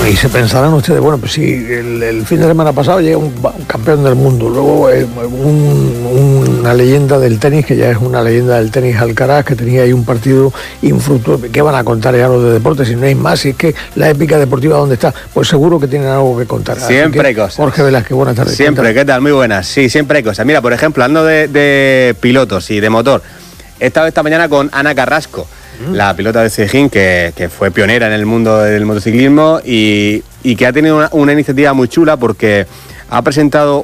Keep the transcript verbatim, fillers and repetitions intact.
Y se pensarán ustedes, bueno, pues si el, el fin de semana pasado llega un, un campeón del mundo, luego eh, un, una leyenda del tenis, que ya es una leyenda del tenis, Alcaraz, que tenía ahí un partido infructuoso. ¿Qué van a contar ya los de deportes si no hay más? Si es que la épica deportiva, ¿dónde está? Pues seguro que tienen algo que contar. Siempre que, hay cosas. Jorge Velázquez, buenas tardes. Siempre, Cuéntame. ¿qué tal? Muy buenas. Sí, siempre hay cosas. Mira, por ejemplo, hablando de, de pilotos y de motor, he estado esta mañana con Ana Carrasco, la pilota de Cejín, que, que fue pionera en el mundo del motociclismo y, y que ha tenido una, una iniciativa muy chula porque ha presentado